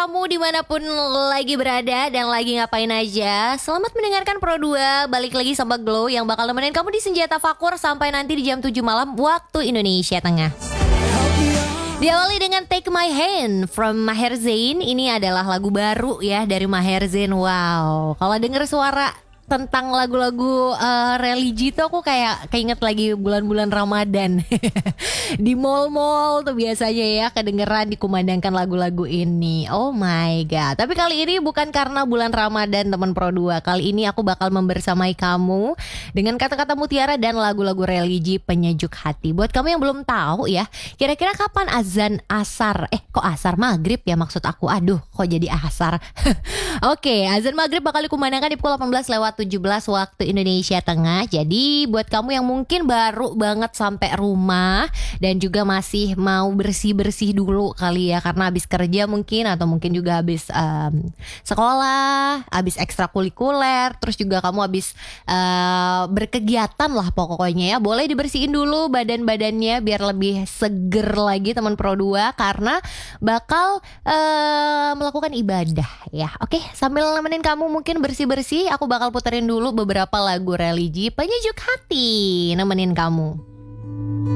kamu dimanapun lagi berada dan lagi ngapain aja. Selamat mendengarkan Pro 2. Balik lagi sama Glow yang bakal nemenin kamu di Senja Tafakur sampai nanti di jam 7 malam waktu Indonesia Tengah. Diawali dengan Take My Hand from Maher Zain. Ini adalah lagu baru ya dari Maher Zain. Wow, kalau denger suara tentang lagu-lagu religi tuh aku kayak keinget lagi bulan-bulan Ramadan. Di mall-mall tuh biasanya ya kedengeran dikumandangkan lagu-lagu ini. Oh my god. Tapi kali ini bukan karena bulan Ramadan teman Pro 2. Kali ini aku bakal membersamai kamu dengan kata-kata mutiara dan lagu-lagu religi penyejuk hati. Buat kamu yang belum tahu ya, kira-kira kapan azan asar? Kok asar maghrib ya maksud aku? Aduh, kok jadi asar? Oke, azan maghrib bakal dikumandangkan di pukul 18:17 waktu Indonesia Tengah. Jadi buat kamu yang mungkin baru banget sampai rumah dan juga masih mau bersih-bersih dulu kali ya, karena habis kerja mungkin, atau mungkin juga habis sekolah, habis ekstrakurikuler, terus juga kamu habis berkegiatan lah pokoknya ya. Boleh dibersihin dulu badan-badannya biar lebih seger lagi teman Pro 2, karena bakal melakukan ibadah ya. Oke, sambil nemenin kamu mungkin bersih-bersih, aku bakal puterin dulu beberapa lagu religi penyejuk hati nemenin kamu.